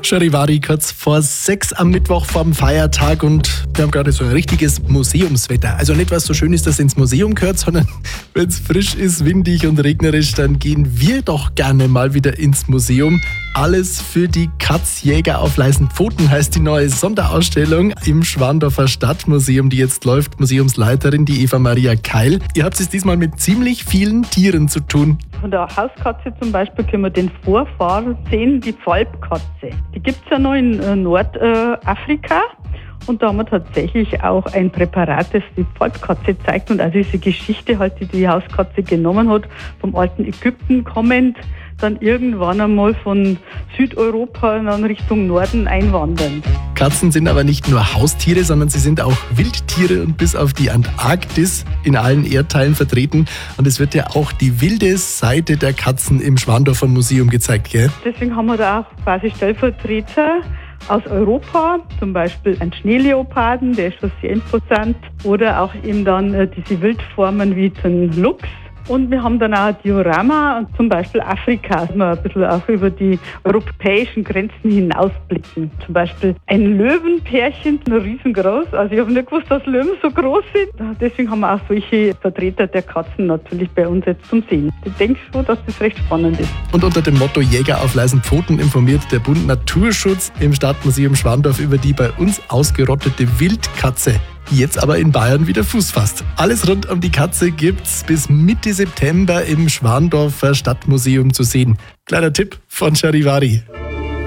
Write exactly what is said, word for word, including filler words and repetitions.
Charivari kurz vor sechs am Mittwoch vorm Feiertag und wir haben gerade so ein richtiges Museumswetter. Also nicht, was so schön ist, dass ins Museum gehört, sondern wenn es frisch ist, windig und regnerisch, dann gehen wir doch gerne mal wieder ins Museum. Alles für die Katzjäger auf leisen Pfoten heißt die neue Sonderausstellung im Schwandorfer Stadtmuseum, die jetzt läuft. Museumsleiterin, die Eva Maria Keil. Ihr habt es diesmal mit ziemlich vielen Tieren zu tun. Von der Hauskatze zum Beispiel können wir den Vorfahren sehen, die Pfalbkatze. Die gibt es ja noch in äh, Nordafrika. Und da haben wir tatsächlich auch ein Präparat, das die Pfalbkatze zeigt und also diese Geschichte halt, die die Hauskatze genommen hat, vom alten Ägypten kommend, dann irgendwann einmal von Südeuropa dann Richtung Norden einwandernd. Katzen sind aber nicht nur Haustiere, sondern sie sind auch Wildtiere und bis auf die Antarktis in allen Erdteilen vertreten. Und es wird ja auch die wilde Seite der Katzen im Schwandorfer Museum gezeigt, gell? Deswegen haben wir da auch quasi Stellvertreter aus Europa, zum Beispiel ein Schneeleoparden, der ist schon sehr imposant, oder auch eben dann äh, diese Wildformen wie den Luchs. Und wir haben dann auch ein Diorama und zum Beispiel Afrika, dass wir ein bisschen auch über die europäischen Grenzen hinausblicken. Zum Beispiel ein Löwenpärchen, riesengroß. Also ich habe nicht gewusst, dass Löwen so groß sind. Deswegen haben wir auch solche Vertreter der Katzen natürlich bei uns jetzt zum Sehen. Ich denke schon, dass das recht spannend ist. Und unter dem Motto Jäger auf leisen Pfoten informiert der Bund Naturschutz im Stadtmuseum Schwandorf über die bei uns ausgerottete Wildkatze, die jetzt aber in Bayern wieder Fuß fasst. Alles rund um die Katze gibt's bis Mitte September im Schwandorfer Stadtmuseum zu sehen. Kleiner Tipp von Charivari.